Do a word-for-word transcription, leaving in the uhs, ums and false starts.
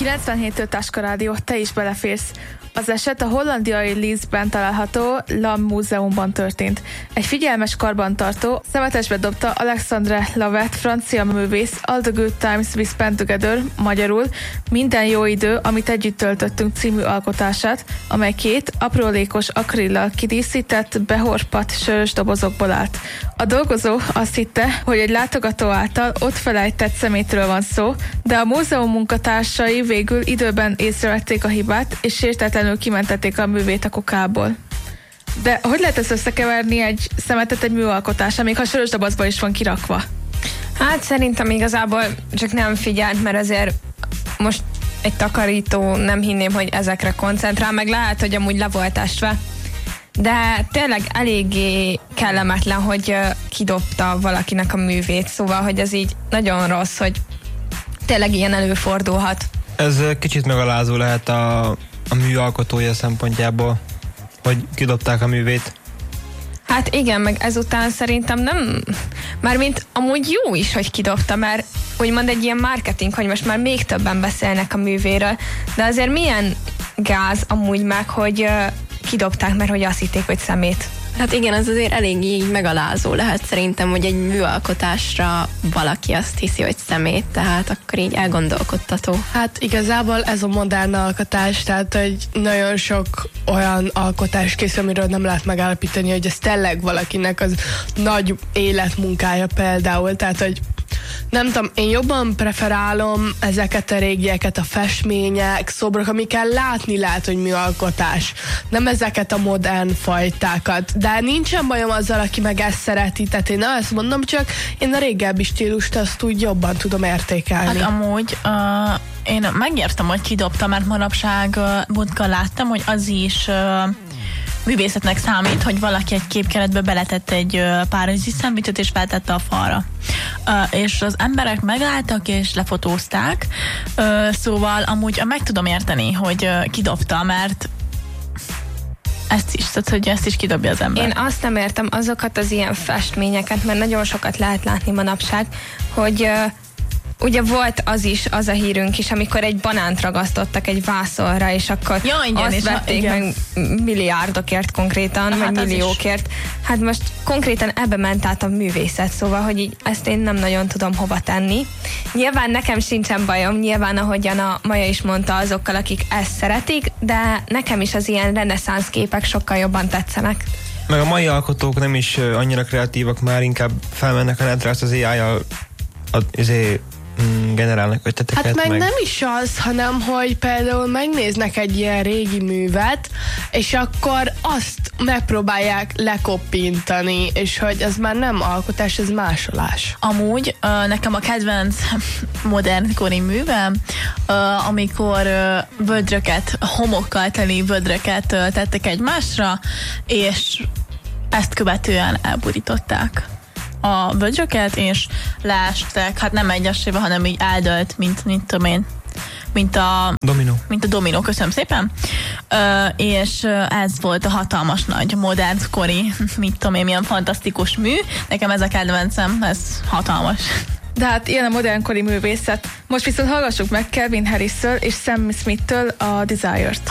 kilencvenhéttől Táska Rádió, te is beleférsz. Az eset a hollandiai Leedsben található Lam Múzeumban történt. Egy figyelmes karbantartó szemetesbe dobta Alexandre Lavet, francia művész, All the Good Times We Spent Together, magyarul Minden jó idő, amit együtt töltöttünk című alkotását, amely két aprólékos akrillal kidíszített, behorpadt sörös dobozokból állt. A dolgozó azt hitte, hogy egy látogató által ott felejtett szemétről van szó, de a múzeum munkatársai végül időben észrevették a hibát, és sértetlenül kimentették a művét a kukából. De hogy lehet ezt összekeverni egy szemetet egy műalkotással, még ha sörös dobozban is van kirakva? Hát szerintem igazából csak nem figyelt, mert azért most egy takarító nem hinném, hogy ezekre koncentrál, meg lehet, hogy amúgy le volt esve. De tényleg eléggé kellemetlen, hogy kidobta valakinek a művét, szóval, hogy ez így nagyon rossz, hogy tényleg ilyen előfordulhat. Ez kicsit megalázó lehet a, a műalkotója szempontjából, hogy kidobták a művét. Hát igen, meg ezután szerintem nem, mármint amúgy jó is, hogy kidobta, mert úgymond egy ilyen marketing, hogy most már még többen beszélnek a művéről, de azért milyen gáz amúgy meg, hogy uh, kidobták, mert hogy azt hitték, hogy szemét. Hát igen, az azért elég így megalázó lehet szerintem, hogy egy műalkotásra valaki azt hiszi, hogy szemét, tehát akkor így elgondolkodtató. Hát igazából ez a modern alkotás, tehát hogy nagyon sok olyan alkotás készül, amiről nem lehet megállapítani, hogy ez tényleg valakinek az nagy életmunkája például, tehát hogy nem tudom, én jobban preferálom ezeket a régieket, a festmények, szobrok, amikkel látni lehet, hogy műalkotás. Nem ezeket a modern fajtákat. De nincsen bajom azzal, aki meg ezt szereti. Tehát én azt mondom, csak én a régebbi stílust azt úgy jobban tudom értékelni. Hát amúgy uh, én megértem, hogy kidobta, mert manapság uh, múltkor láttam, hogy az is uh, művészetnek számít, hogy valaki egy képkeretbe beletett egy uh, párizsi szendvicset és feltette a falra. Uh, és az emberek megálltak és lefotózták, uh, szóval amúgy uh, meg tudom érteni, hogy uh, kidobta, mert ezt is, tehát, hogy ezt is kidobja az ember. Én azt nem értem, azokat az ilyen festményeket, mert nagyon sokat lehet látni manapság, hogy uh, ugye volt az is, az a hírünk is, amikor egy banánt ragasztottak egy vászonra, és akkor ja, igen, azt és vették a, meg milliárdokért konkrétan, hát vagy milliókért. Hát most konkrétan ebbe ment át a művészet, szóval, hogy így ezt én nem nagyon tudom hova tenni. Nyilván nekem sincsen bajom, nyilván ahogyan a Maja is mondta, azokkal, akik ezt szeretik, de nekem is az ilyen reneszánsz képek sokkal jobban tetszenek. Meg a mai alkotók nem is annyira kreatívak, már inkább felmennek a netre, azt az á i-jal azért generálnak ötleteket. Hát meg, meg nem is az, hanem hogy például megnéznek egy ilyen régi művet, és akkor azt megpróbálják lekoppintani, és hogy ez már nem alkotás, ez másolás. Amúgy uh, nekem a kedvenc modernkori művem, uh, amikor uh, vödröket, homokkal teli vödröket uh, tettek egymásra, és ezt követően elburították a vödröket, és leestek, hát nem egyesével, hanem így eldölt, mint, mint tudom én, mint a dominó. Mint a dominó, köszönöm szépen. Uh, és uh, ez volt a hatalmas nagy, modernkori, mit tudom én, milyen fantasztikus mű. Nekem ez a kedvencem, ez hatalmas. De hát ilyen a modernkori művészet. Most viszont hallgassuk meg Calvin Harris-től és Sam Smith-től a Desire-t.